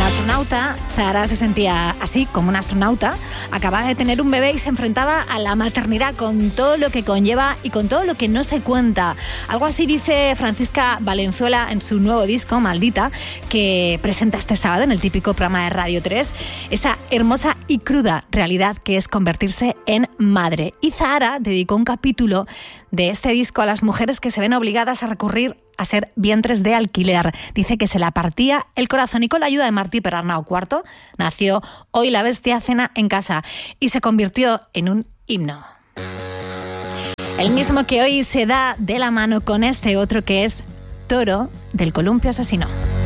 astronauta, Zahara se sentía así, como una astronauta. Acababa de tener un bebé y se enfrentaba a la maternidad con todo lo que conlleva y con todo lo que no se cuenta. Algo así dice Francisca Valenzuela en su nuevo disco, Maldita, que presenta este sábado en el típico programa de Radio 3, esa hermosa y cruda realidad que es convertirse en madre. Y Zahara dedicó un capítulo de este disco a las mujeres que se ven obligadas a recurrir a ser vientres de alquiler. Dice que se la partía el corazón y con la ayuda de Martí Perarnau IV nació Hoy la bestia cena en casa y se convirtió en un himno. El mismo que hoy se da de la mano con este otro que es Toro del Columpio Asesino.